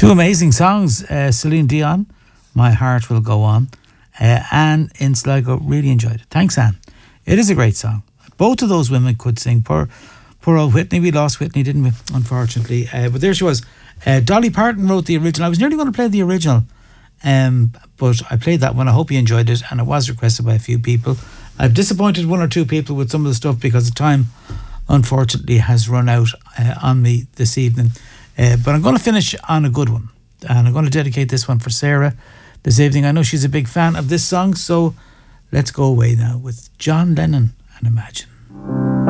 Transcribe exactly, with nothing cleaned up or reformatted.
Two amazing songs, uh, Celine Dion, My Heart Will Go On, uh, Anne in Sligo. Really enjoyed it. Thanks, Anne. It is a great song. Both of those women could sing. Poor, poor old Whitney. We lost Whitney, didn't we? Unfortunately. Uh, but there she was. Uh, Dolly Parton wrote the original. I was nearly going to play the original, um, but I played that one. I hope you enjoyed it, and it was requested by a few people. I've disappointed one or two people with some of the stuff because the time, unfortunately, has run out uh, on me this evening. Uh, but I'm going to finish on a good one, and I'm going to dedicate this one for Sarah this evening. I know she's a big fan of this song, so let's go away now with John Lennon and Imagine.